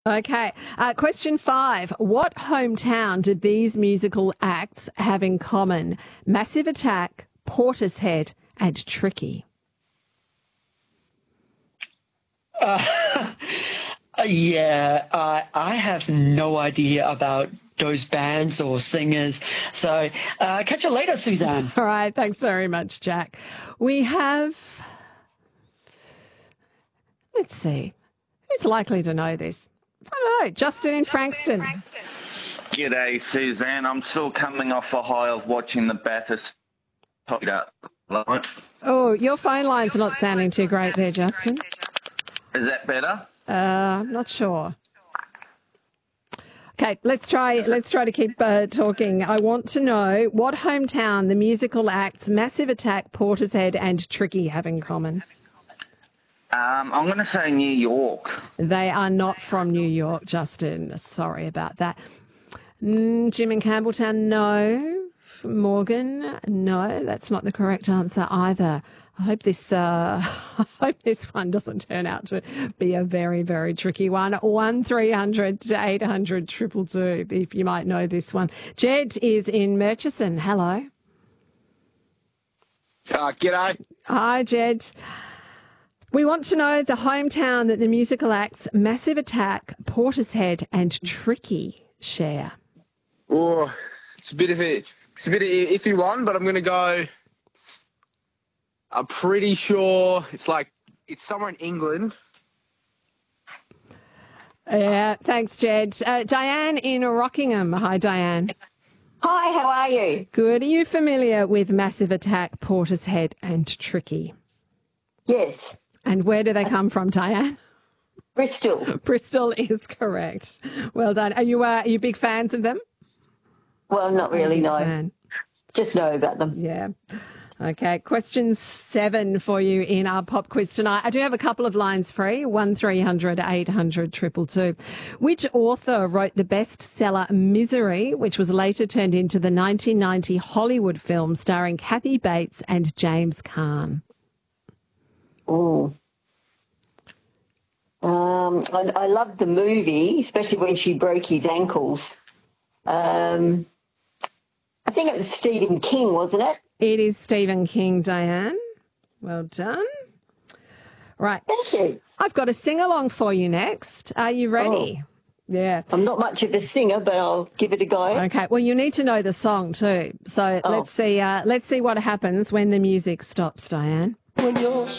Okay. Question 5. What hometown did these musical acts have in common? Massive Attack, Portishead, and Tricky. I have no idea about those bands or singers. So catch you later, Suzanne. All right. Thanks very much, Jack. We have... Let's see. Who's likely to know this? I don't know. Justin in Frankston. G'day, Suzanne. I'm still coming off a high of watching the Bathurst. Oh, your phone line's not sounding too great there, Justin. Is that better? I'm not sure. Okay, let's try to keep talking. I want to know what hometown the musical acts Massive Attack, Portishead and Tricky have in common. I'm going to say New York. They are not from New York, Justin. Sorry about that. Jim in Campbelltown, no. Morgan, no. That's not the correct answer either. I hope this one doesn't turn out to be a very, very tricky one. 1300 800 222, if you might know this one. Jed is in Murchison. Hello. G'day. Hi, Jed. We want to know the hometown that the musical acts Massive Attack, Portishead and Tricky share. Oh, it's a bit of an iffy one, but I'm going to go... I'm pretty sure it's somewhere in England. Yeah, thanks, Jed. Diane in Rockingham. Hi, Diane. Hi, how are you? Good. Are you familiar with Massive Attack, Portishead and Tricky? Yes. And where do they come from, Diane? Bristol. Bristol is correct. Well done. Are you big fans of them? Well, not really, no. Fan. Just know about them. Yeah. Okay, question 7 for you in our pop quiz tonight. I do have a couple of lines free, 1300 800 222. Which author wrote the bestseller Misery, which was later turned into the 1990 Hollywood film starring Kathy Bates and James Caan? Oh. I loved the movie, especially when she broke his ankles. I think it was Stephen King, wasn't it? It is Stephen King, Diane. Well done. Right. Thank you. I've got a sing-along for you next. Are you ready? Oh. Yeah. I'm not much of a singer, but I'll give it a go. Okay. Well, you need to know the song too. So let's see what happens when the music stops, Diane. When you're